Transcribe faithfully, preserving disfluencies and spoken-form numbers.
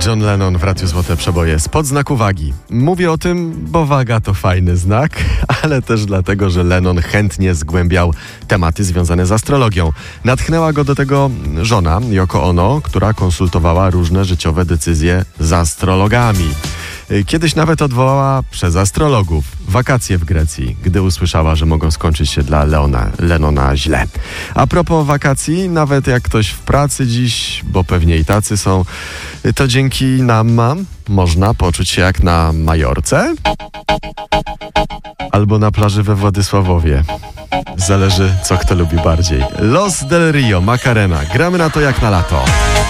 John Lennon w Radiu Złote Przeboje spod znaku wagi. Mówię o tym, bo waga to fajny znak, ale też dlatego, że Lennon chętnie zgłębiał tematy związane z astrologią. Natchnęła go do tego żona Yoko Ono, która konsultowała różne życiowe decyzje z astrologami. Kiedyś nawet odwołała przez astrologów wakacje w Grecji, gdy usłyszała, że mogą skończyć się dla Leona, Lennona źle. A propos wakacji, nawet jak ktoś w pracy dziś, bo pewnie i tacy są, to dzięki nam można poczuć się jak na Majorce albo na plaży we Władysławowie. Zależy, co kto lubi bardziej. Los del Rio, Macarena. Gramy na to jak na lato.